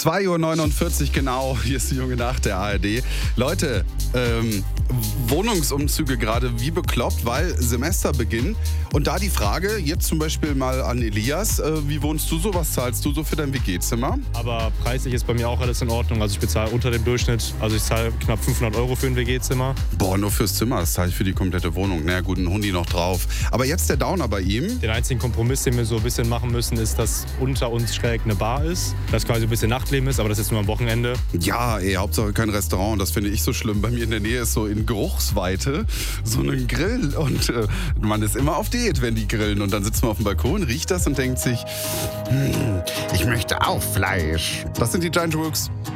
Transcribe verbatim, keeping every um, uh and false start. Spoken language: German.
zwei Uhr neunundvierzig genau, hier ist die junge Nacht der A R D. Leute, ähm, Wohnungsumzüge gerade wie bekloppt, weil Semesterbeginn. Und da die Frage, jetzt zum Beispiel mal an Elias, äh, wie wohnst du so, was zahlst du so für dein W G-Zimmer? Aber preislich ist bei mir auch alles in Ordnung, also ich bezahle unter dem Durchschnitt, also ich zahle knapp fünfhundert Euro für ein W G-Zimmer. Boah, nur fürs Zimmer, das zahle ich für die komplette Wohnung. Na gut, ein Hundi noch drauf. Aber jetzt der Downer bei ihm. Den einzigen Kompromiss, den wir so ein bisschen machen müssen, ist, dass unter uns schräg eine Bar ist, dass quasi ein bisschen Nachtleben ist, aber das ist nur am Wochenende. Ja, ey, Hauptsache kein Restaurant, das finde ich so schlimm. Bei mir in der Nähe ist so in Geruchsweite so ein Grill und äh, man ist immer auf Diät, wenn die grillen. Und dann sitzt man auf dem Balkon, riecht das und denkt sich, hm, ich möchte auch Fleisch. Das sind die Giant Rooks.